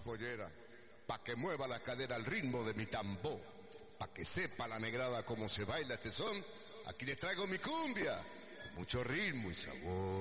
pollera, pa' que mueva la cadera al ritmo de mi tambor, pa' que sepa la negrada cómo se baila este son. Aquí les traigo mi cumbia, con mucho ritmo y sabor.